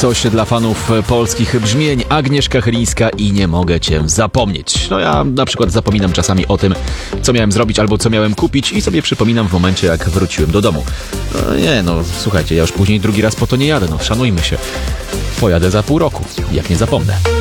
coś dla fanów polskich brzmień. Agnieszka Chylińska i Nie mogę cię zapomnieć. No ja na przykład zapominam czasami o tym, co miałem zrobić albo co miałem kupić i sobie przypominam w momencie, jak wróciłem do domu. Słuchajcie, ja już później drugi raz po to nie jadę, szanujmy się. Pojadę za pół roku, jak nie zapomnę.